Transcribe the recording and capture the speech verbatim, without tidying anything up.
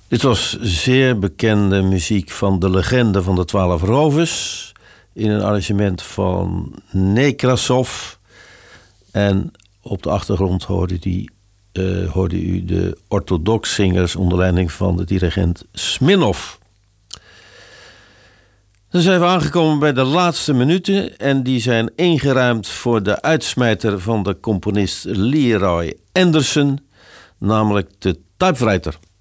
Dit was zeer bekende muziek van de legende van de Twaalf Rovers in een arrangement van Nekrasov. En op de achtergrond hoorde, die, uh, hoorde u de orthodox zingers onder leiding van de dirigent Smirnov. Dan zijn we aangekomen bij de laatste minuten en die zijn ingeruimd voor de uitsmijter van de componist Leroy Anderson, namelijk de Typewriter.